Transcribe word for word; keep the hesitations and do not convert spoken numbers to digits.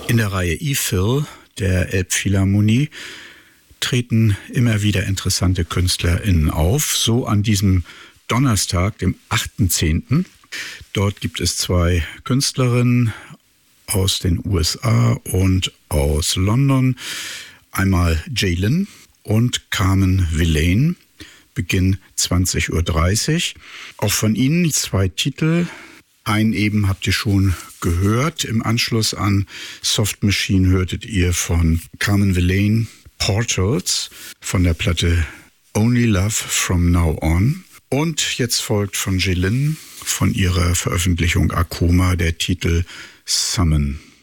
In der Reihe E-Phil der Elbphilharmonie treten immer wieder interessante KünstlerInnen auf. So an diesem Donnerstag, dem achten zehnten Dort gibt es zwei Künstlerinnen aus den U S A und aus London. Einmal Jaylin und Carmen Verlaine. Beginn zwanzig Uhr dreißig. Auch von ihnen zwei Titel. Einen eben habt ihr schon gehört. Im Anschluss an Soft Machine hörtet ihr von Carmen Verlaine Portals von der Platte Only Love From Now On. Und jetzt folgt von Jaylin von ihrer Veröffentlichung Akoma der Titel Summon.